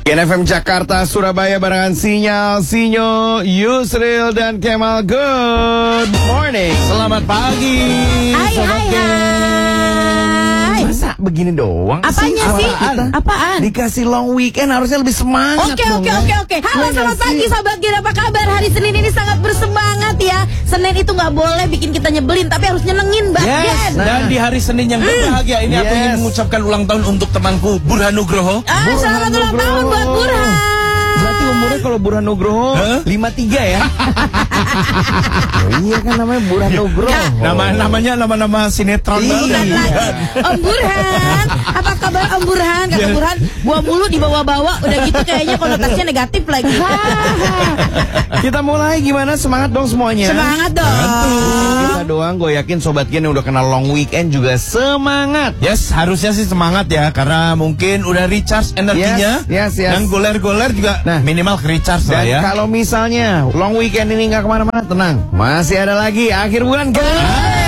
Gen FM Jakarta, Surabaya barengan Sinyal, Sinyo, Yusril dan Kemal. Good morning. Selamat pagi. Hai, hai, hai. Masa begini doang? Apanya sih? Apaan? Dikasih long weekend harusnya lebih semangat. Oke. Halo, selamat pagi Sobat Gen, apa kabar? Hari Senin ini sangat bersemangat ya. Senin itu nggak boleh bikin kita nyebelin, tapi harus nyenengin banget. Yes. Dan di hari Senin yang berbahagia ini aku ingin mengucapkan ulang tahun untuk temanku Burhan Nugroho. Selamat ulang tahun buat Burhan. Berarti umurnya kalau Burhan Nugroho 53 ya? Oh, iya kan namanya Burhan Nugroho. Namanya nama sinetron Bukan lagi. Om Burhan, apa kabar Om Burhan? Kata Burhan, buah mulu dibawa-bawa. Udah gitu kayaknya konotasinya negatif lagi. Kita mulai gimana? Semangat dong semuanya. Semangat dong. Kita doang, gue yakin Sobat Gen yang udah kenal long weekend juga semangat. Yes, harusnya sih semangat ya, karena mungkin udah recharge energinya. Yes. Yang goler-goler juga minimal recharge lah Dan ya. kalau misalnya long weekend ini nggak kemana-mana, tenang, masih ada lagi akhir bulan kan?